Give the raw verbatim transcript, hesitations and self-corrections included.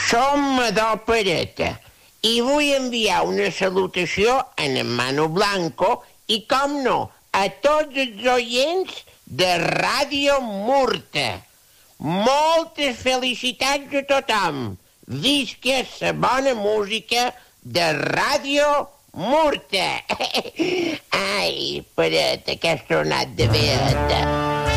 Som Madó Pereta i vull enviar una salutació a en Manu Blanco i, com no, a tots els oients de Ràdio Murta. Moltes felicitats a tothom. Visca la bona música de Ràdio Murta. Ai, Pereta, que has tornat de Beata.